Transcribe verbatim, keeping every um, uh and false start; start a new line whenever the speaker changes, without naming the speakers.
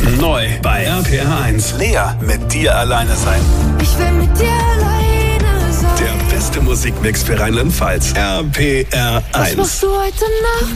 Neu bei R P R eins.
Lea, mit dir alleine sein.
Ich will mit dir alleine sein.
Der beste Musikmix für Rheinland-Pfalz. R P R eins.
Was machst du heute Nacht?